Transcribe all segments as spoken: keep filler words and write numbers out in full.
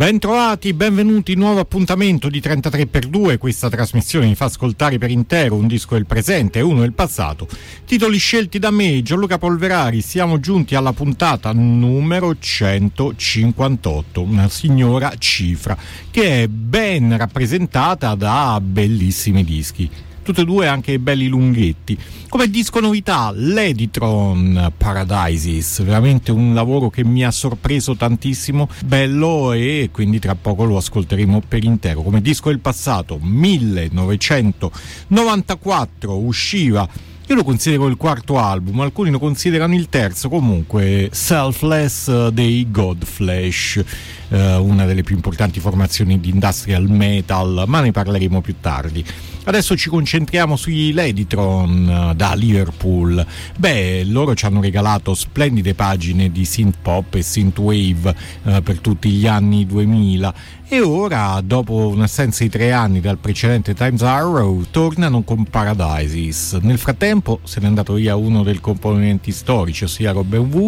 Bentrovati, benvenuti, nuovo appuntamento di trentatré per due. Questa trasmissione vi fa ascoltare per intero un disco del presente e uno del passato. Titoli scelti da me, Gianluca Polverari. Siamo giunti alla puntata numero centocinquantotto, una signora cifra che è ben rappresentata da bellissimi dischi. Tutti e due anche belli lunghetti. Come disco novità, Ladytron Paradises, veramente un lavoro che mi ha sorpreso tantissimo, bello, e quindi tra poco lo ascolteremo per intero. Come disco del passato, millenovecentonovantaquattro usciva, io lo considero il quarto album, alcuni lo considerano il terzo, comunque Selfless dei Godflesh, eh, una delle più importanti formazioni di industrial metal, ma ne parleremo più tardi. Adesso ci concentriamo sui Ladytron uh, da Liverpool. Beh, loro ci hanno regalato splendide pagine di synth pop e synth wave uh, per tutti gli anni duemila, e ora, dopo un'assenza di tre anni dal precedente Times Arrow, tornano con Paradises. Nel frattempo se n'è andato via uno dei componenti storici, ossia Robin Wu,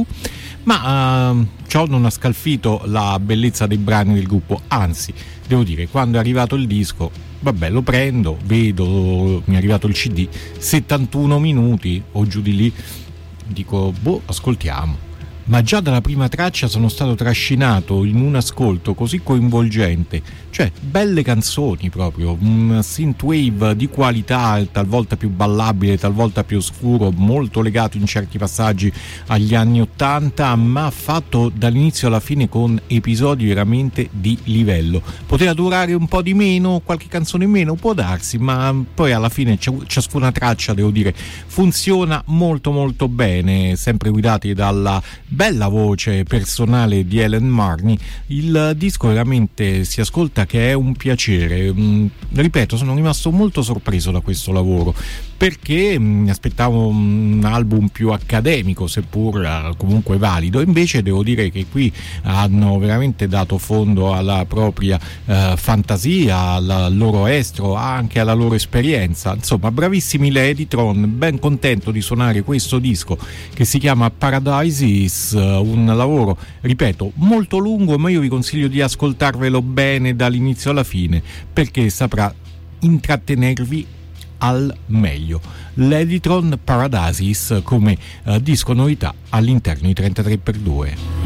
ma uh, ciò non ha scalfito la bellezza dei brani del gruppo, anzi, devo dire, quando è arrivato il disco, vabbè, lo prendo, vedo, mi è arrivato il C D, settantuno minuti o giù di lì, dico, boh, ascoltiamo. Ma già dalla prima traccia sono stato trascinato in un ascolto così coinvolgente, cioè belle canzoni proprio, un synthwave di qualità, talvolta più ballabile, talvolta più oscuro, molto legato in certi passaggi agli anni ottanta, ma fatto dall'inizio alla fine con episodi veramente di livello. Poteva durare un po' di meno, qualche canzone in meno, può darsi, ma poi alla fine ciascuna traccia, devo dire, funziona molto molto bene, sempre guidati dalla bella voce personale di Ellen Marney. Il disco veramente si ascolta che è un piacere. Mm, ripeto, sono rimasto molto sorpreso da questo lavoro, perché mi aspettavo un album più accademico, seppur uh, comunque valido. Invece devo dire che qui hanno veramente dato fondo alla propria uh, fantasia, al loro estro, anche alla loro esperienza. Insomma, bravissimi Ladytron, ben contento di suonare questo disco che si chiama Paradises, uh, un lavoro, ripeto, molto lungo, ma io vi consiglio di ascoltarvelo bene dall'inizio alla fine, perché saprà intrattenervi al meglio. Ladytron Paradises come uh, disco novità all'interno di trentatré per due.